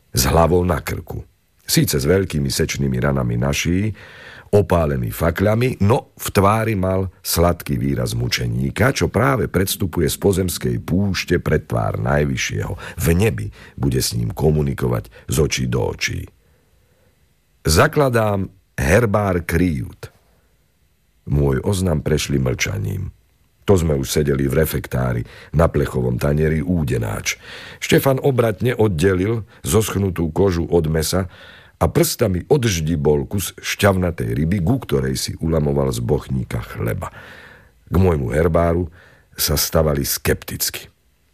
s hlavou na krku. Síce s veľkými sečnými ranami na šíji, opálený fakľami, no v tvári mal sladký výraz mučeníka, čo práve predstupuje z pozemskej púšte pred tvár Najvyššieho. V nebi bude s ním komunikovať z očí do očí. Zakladám herbár Kriút. Môj oznam prešli mlčaním. To sme už sedeli v refektári, na plechovom tanieri údenáč. Štefan obratne oddelil zoschnutú kožu od mesa a prstami odždibol kus šťavnatej ryby, ku ktorej si ulamoval z bochníka chleba. K môjmu herbáru sa stavali skepticky.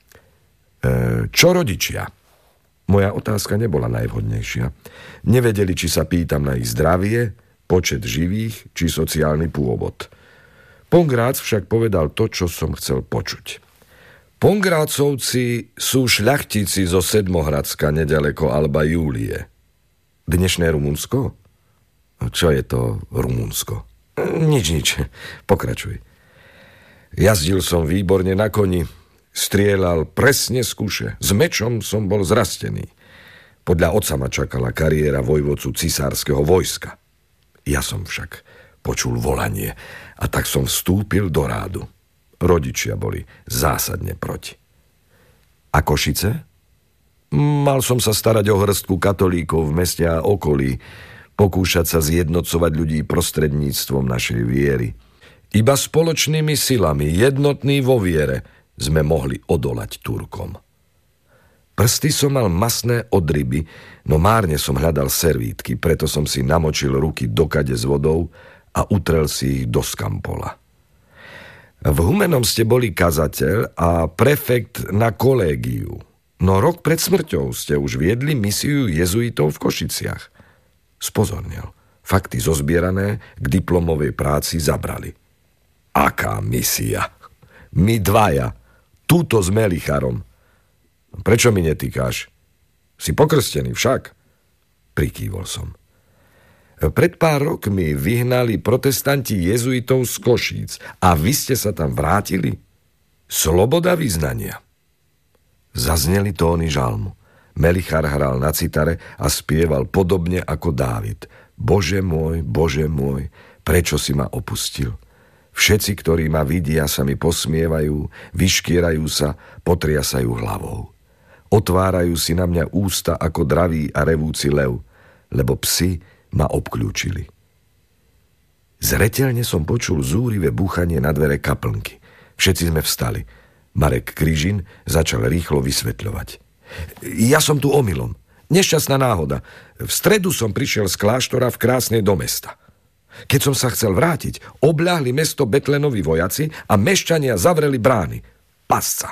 Čo rodičia? Moja otázka nebola najvhodnejšia. Nevedeli, či sa pýtam na ich zdravie, počet živých, či sociálny pôvod. Pongrác však povedal to, čo som chcel počuť. Pongrácovci sú šľachtici zo Sedmohradska, nedaleko Alba Júlie. Dnešné Rumunsko? Čo je to Rumunsko? Nič. Pokračuj. Jazdil som výborne na koni, strieľal presne z kuše. S mečom som bol zrastený. Podľa otca ma čakala kariéra vojvodcu cisárskeho vojska. Ja som však počul volanie a tak som vstúpil do rádu. Rodičia boli zásadne proti. A Košice? Mal som sa starať o hrstku katolíkov v meste a okolí, pokúšať sa zjednocovať ľudí prostredníctvom našej viery. Iba spoločnými silami, jednotní vo viere, sme mohli odolať Turkom. Prsty som mal masné od ryby, no márne som hľadal servítky, preto som si namočil ruky do kade s vodou a utrel si ich do skampola. V Humennom ste boli kazateľ a prefekt na kolégiu, no rok pred smrťou ste už viedli misiu jezuitov v Košiciach. Spozornil. Fakty zozbierané k diplomovej práci zabrali. Aká misia? My dvaja, túto s Melicharom. Prečo mi netýkáš? Si pokrstený však? Prikývol som. Pred pár rokmi vyhnali protestanti jezuitov z Košíc a vy ste sa tam vrátili? Sloboda vyznania. Zazneli tóny žalmu. Melichar hral na citare a spieval podobne ako Dávid. Bože môj, prečo si ma opustil? Všetci, ktorí ma vidia, sa mi posmievajú, vyškierajú sa, potriasajú hlavou. Otvárajú si na mňa ústa ako dravý a revúci lev, lebo psi ma obklúčili. Zreteľne som počul zúrivé búchanie na dvere kaplnky. Všetci sme vstali. Marek Križin začal rýchlo vysvetľovať. Ja som tu omylom. Nešťastná náhoda. V stredu som prišiel z kláštora v Krásnej do mesta. Keď som sa chcel vrátiť, obľahli mesto Betlenovi vojaci a mešťania zavreli brány. Pasca.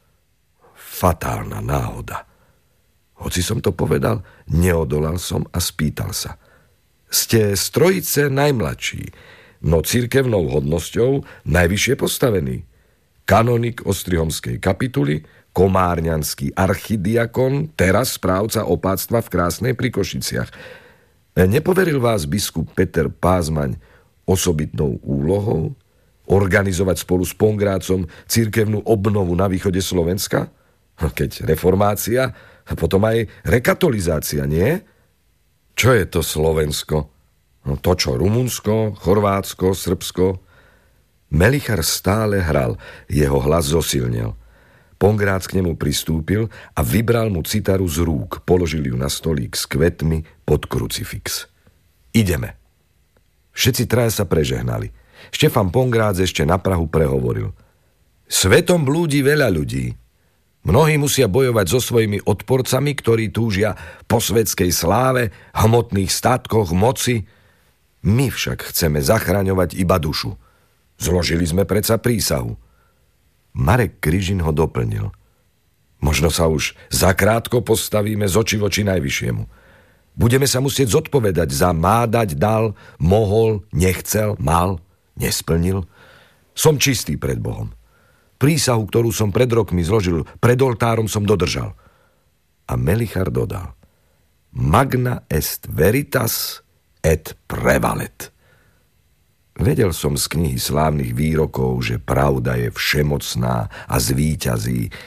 Fatálna náhoda. Hoci som to povedal, neodolal som a spýtal sa. Ste z trojice najmladší, no cirkevnou hodnosťou najvyššie postavený. Kanonik Ostrihomskej kapituly, komárňanský archidiakon, teraz správca opáctva v Krásnej pri Košiciach. Nepoveril vás biskup Peter Pázmaň osobitnou úlohou organizovať spolu s Pongrácom cirkevnú obnovu na východe Slovenska? Keď reformácia, a potom aj rekatolizácia, nie? Čo je to Slovensko? No to čo, Rumunsko, Chorvátsko, Srbsko? Melichar stále hral, jeho hlas zosilnel. Pongrác k nemu pristúpil a vybral mu citaru z rúk, položil ju na stolík s kvetmi pod krucifix. Ideme. Všetci traja sa prežehnali. Štefan Pongrác ešte na prahu prehovoril. Svetom blúdi veľa ľudí. Mnohí musia bojovať so svojimi odporcami, ktorí túžia po svetskej sláve, hmotných statkoch, moci. My však chceme zachraňovať iba dušu. Zložili sme predsa prísahu. Marek Križin ho doplnil. Možno sa už zakrátko postavíme z očí voči Najvyššiemu. Budeme sa musieť zodpovedať za má dať, dal, mohol, nechcel, mal, nesplnil. Som čistý pred Bohom. Prísahu, ktorú som pred rokmi zložil, pred oltárom som dodržal. A Melichar dodal. Magna est veritas et prevalet. Vedel som z knihy slávnych výrokov, že pravda je všemocná a zvíťazí.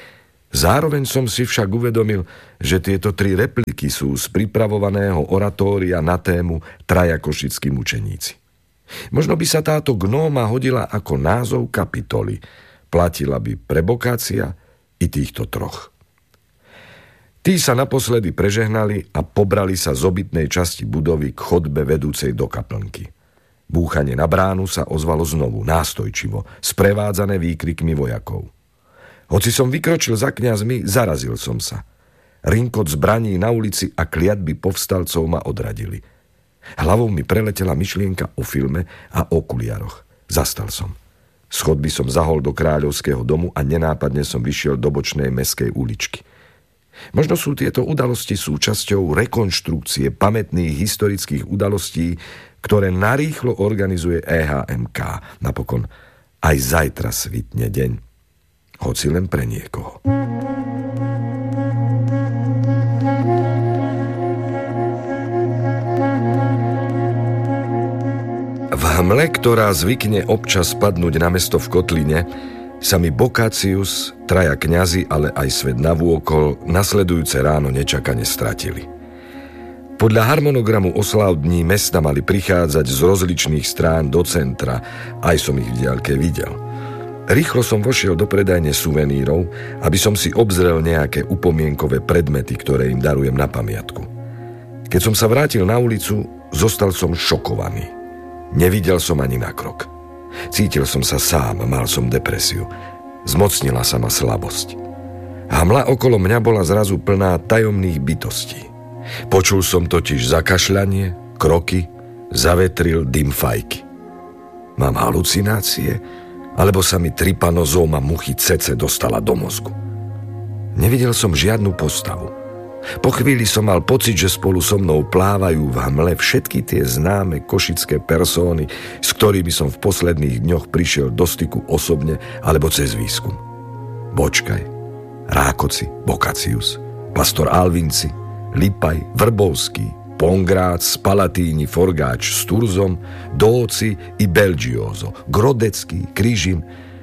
Zároveň som si však uvedomil, že tieto 3 repliky sú z pripravovaného oratória na tému Traja košickí mučeníci. Možno by sa táto gnóma hodila ako názov kapitoly. Platila by pre Bokácia i týchto 3. Tí sa naposledy prežehnali a pobrali sa z obytnej časti budovy k chodbe vedúcej do kaplnky. Búchanie na bránu sa ozvalo znovu, nástojčivo, sprevádzané výkrikmi vojakov. Hoci som vykročil za kňazmi, zarazil som sa. Rinkot zbraní na ulici a kliatby povstalcov ma odradili. Hlavou mi preletela myšlienka o filme a okuliaroch. Zastal som. Schodby som zahol do kráľovského domu a nenápadne som vyšiel do bočnej mestskej uličky. Možno sú tieto udalosti súčasťou rekonštrukcie pamätných historických udalostí, ktoré narýchlo organizuje EHMK. Napokon aj zajtra svitne deň. Hoci len pre niekoho. V hmle, ktorá zvykne občas padnúť na mesto v kotline, sa mi Bokácius, 3 kňazi, ale aj svet navôkol nasledujúce ráno nečakane stratili. Podľa harmonogramu osláv dní mesta mali prichádzať z rozličných strán do centra, aj som ich v diaľke videl. Rýchlo som vošiel do predajne suvenírov, aby som si obzrel nejaké upomienkové predmety, ktoré im darujem na pamiatku. Keď som sa vrátil na ulicu, zostal som šokovaný. Nevidel som ani na krok. Cítil som sa sám, mal som depresiu. Zmocnila sa ma slabosť. Hmla okolo mňa bola zrazu plná tajomných bytostí. Počul som totiž zakašľanie, kroky, zavetril dym fajky. Mám halucinácie? Alebo sa mi trypanozóma muchy cece dostala do mozgu. Nevidel som žiadnu postavu. Po chvíli som mal pocit, že spolu so mnou plávajú v hmle všetky tie známe košické persóny, s ktorými som v posledných dňoch prišiel do styku osobne alebo cez výskum. Bočkaj, Rákoci, Bokácius, pastor Alvinci, Lipaj, Vrbovský, Pongrác, Palatíni, Forgáč s Turzom, Dóci i Belgiozo, Grodecký, Križin.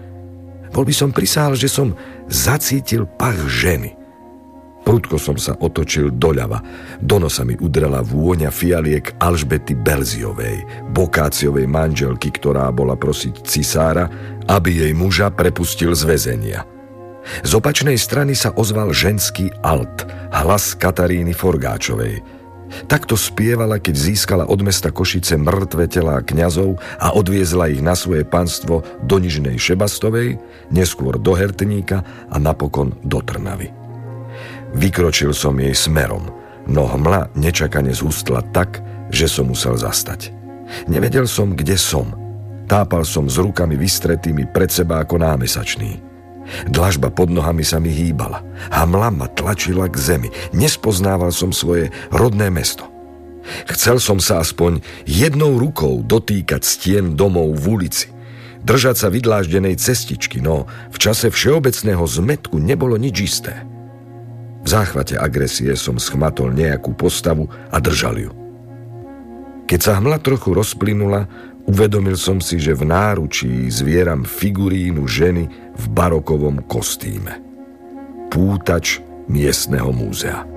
Bol by som prisahal, že som zacítil pach ženy. Prudko som sa otočil doľava. Do nosa mi udrela vôňa fialiek Alžbety Belziovej, Bokáciovej manželky, ktorá bola prosiť cisára, aby jej muža prepustil z väzenia. Z opačnej strany sa ozval ženský alt, hlas Kataríny Forgáčovej. Takto spievala, keď získala od mesta Košice mŕtve telá kňazov a odviezla ich na svoje panstvo do Nižnej Šebastovej, neskôr do Hertníka a napokon do Trnavy. Vykročil som jej smerom, no hmla nečakane zhustla tak, že som musel zastať. Nevedel som, kde som. Tápal som s rukami vystretými pred seba ako námesačný. Dlažba pod nohami sa mi hýbala. Hmla ma tlačila k zemi. Nespoznával som svoje rodné mesto. Chcel som sa aspoň jednou rukou dotýkať stien domov v ulici. Držať sa vydláždenej cestičky, no v čase všeobecného zmätku nebolo nič isté. V záchvate agresie som schmatol nejakú postavu a držal ju. Keď sa hmla trochu rozplynula, uvedomil som si, že v náručí zvieram figurínu ženy v barokovom kostýme. Pútač miestneho múzea.